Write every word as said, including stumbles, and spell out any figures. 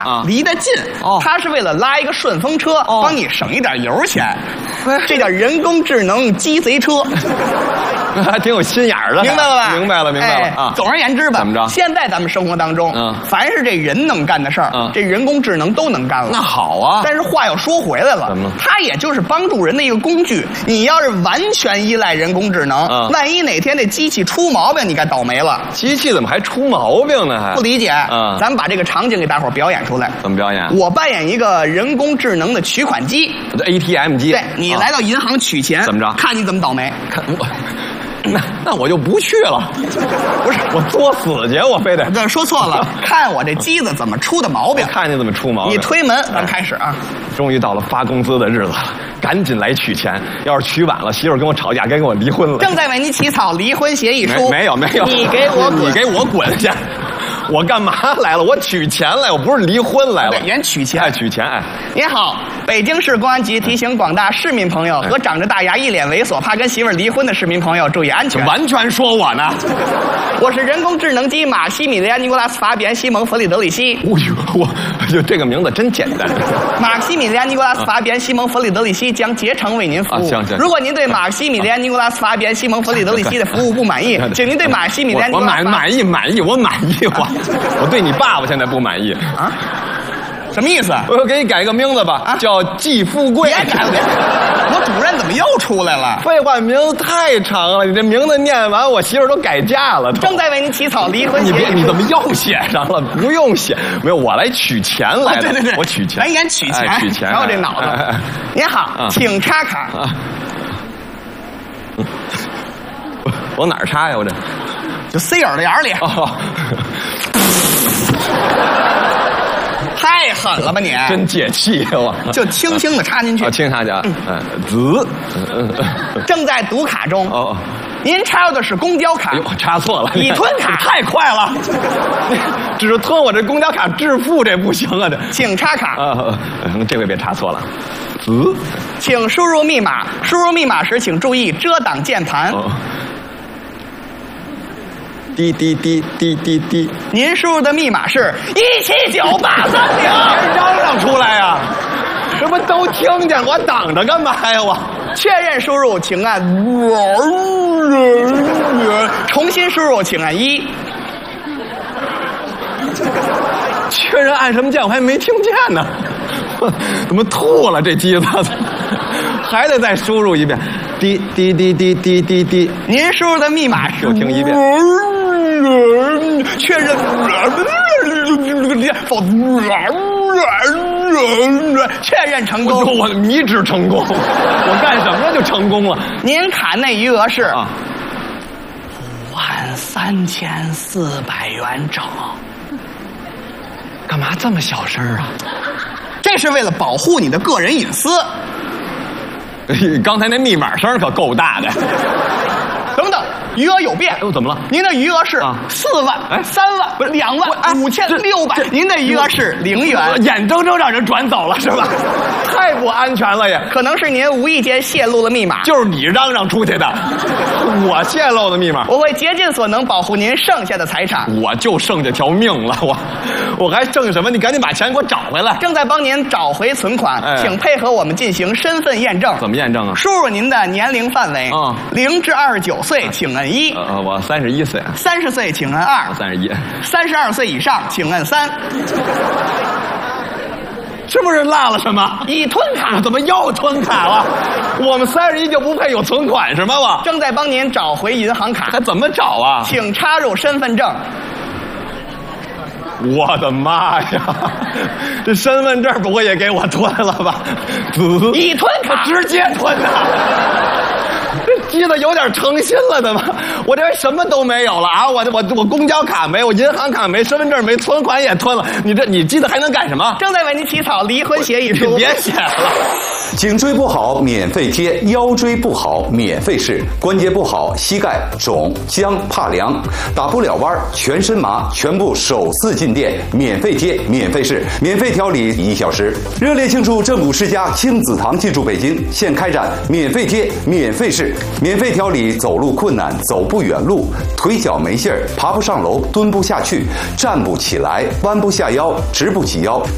啊， 离得近。 哦， 它是为了拉一个顺风车， 哦， 帮你省一点油钱。这叫人工智能鸡贼车。 还挺有心眼儿的， 明白了吧？ 明白了，明白了、哎、啊！ 总而言之吧， 怎么着？ 现在咱们生活当中，嗯，凡是这人能干的事儿，嗯，这人工智能都能干了。 那好啊， 但是话又说回来了， 怎么了？ 它也就是帮助人的一个工具。你要是完全依赖人工智能，嗯，万一哪天这机器出毛病，你该倒霉了。 机器怎么还出毛病呢？还不理解。 嗯， 咱们把这个场景给大伙儿表演出来。 怎么表演？ 我扮演一个人工智能的取款机 ，A T M 机。 对，你来到银行取钱， 怎么着？ 看你怎么倒霉。 看我。那那我就不去了，不是我作死去，我非得。 这说错了，看我这机子怎么出的毛病。 看你怎么出毛病。 你推门，咱开始啊。 终于到了发工资的日子了，赶紧来取钱。要是取晚了，媳妇跟我吵架，该跟我离婚了。 正在为你起草离婚协议书。 没有没有， 你给我滚， 你给我滚去！我干嘛来了？我取钱来，我不是离婚来了。 对，人取钱， 哎，取钱哎。 您好，北京市公安局提醒广大市民朋友和长着大牙、一脸猥琐、怕跟媳妇儿离婚的市民朋友注意安全。 完全说我呢。 我是人工智能机马西米利安尼古拉斯法比安西蒙弗里德里希。 我我就这个名字真简单。 马西米利安尼古拉斯法比安西蒙弗里德里希将竭诚为您服务。 啊、行行。 如果您对马西米利安尼古拉斯法比安西蒙弗里德里希的服务不满意，请您对马西米利安尼古拉斯我满满意满意我满意我我对你爸爸现在不满意啊。什么意思？ 我给你改个名字吧，啊、叫季富贵。 别改了，我主任怎么又出来了？ 废话，名字太长了，你这名字念完，我媳妇都改嫁了。 正在为您起草离婚协议。 你别，你怎么又写上了？不用写，没有，我来取钱来了。 哦、对对对， 我取钱。 咱演取钱， 哎、取钱。 瞧我这脑子。哎哎、您好，啊、请插卡。啊、 往哪儿插呀？我这就塞耳朵眼里。哦太狠了吧你！ 真解气我！ 就轻轻的插进去， 啊，轻插去啊，嗯，子， 正在读卡中。 哦， 您插的是公交卡。 哟，插错了， 已吞卡太快了，只是吞我这公交卡致富这不行啊这。 请插卡。 啊，这回别插错了。子， 请输入密码。输入密码时请注意遮挡键盘。 哦滴滴滴滴滴滴， 您输入的密码是一七九八三零， 别嚷嚷出来呀！这不都听见？我挡着干嘛呀？我确认输入，请按重新输入，请按一。 确认按什么键？我还没听见呢，我怎么吐了？这机子还得再输入一遍，滴滴滴滴滴滴滴。 您输入的密码是？ 又听一遍。 确认，否确认成功。 我迷之成功，我干什么就成功了？ 您卡内余额是啊， 五万三千四百元整。 干嘛这么小声啊？ 这是为了保护你的个人隐私。 刚才那密码声可够大的。 等等，余额有变。 又怎么了？ 您的余额是四万、哎，三万、不是两万、五千六百。您的余额是零元， 眼睁睁让人转走了是吧？太不安全了也。 可能是您无意间泄露了密码。 就是你嚷嚷出去的，我泄露的密码。 我会竭尽所能保护您剩下的财产。 我就剩下条命了，我我还剩什么？你赶紧把钱给我找回来。 正在帮您找回存款，哎、请配合我们进行身份验证。 怎么验证啊？ 输入您的年龄范围，啊、嗯，零至二十九岁，请按一。 呃，我三十一岁。 三十岁，请按二。 三十一。 三十二岁以上，请按三。 是不是落了什么？ 已吞卡。 怎么又吞卡了？我们三十一就不配有存款是吗？我正在帮您找回银行卡。 还怎么找啊？ 请插入身份证。 我的妈呀！这身份证不会也给我吞了吧？ 已吞卡， 直接吞呐！这机子有点诚心了的吗？我这什么都没有了啊！我我我公交卡没，我银行卡没，身份证没，存款也吞了。你这你机子还能干什么？ 正在为您起草离婚协议书。 别写了。 颈椎不好免费贴，腰椎不好免费试，关节不好膝盖肿僵怕凉，打不了弯全身麻，全部首次进店免费贴免费试，免费调理一小时。热烈庆祝正骨世家亲子堂进驻北京，现开展免费贴免费试，免费调理走路困难、走不远路、腿脚没劲儿、爬不上楼、蹲不下去、站不起来、弯不下腰、直不起腰。